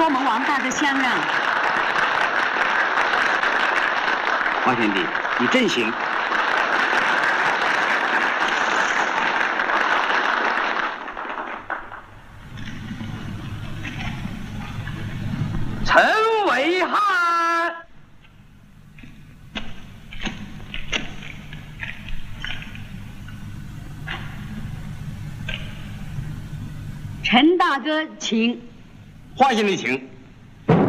我们王大哥相让。 王贤弟，你真行。 陈维汉。 陈大哥，请。 华贤弟，请。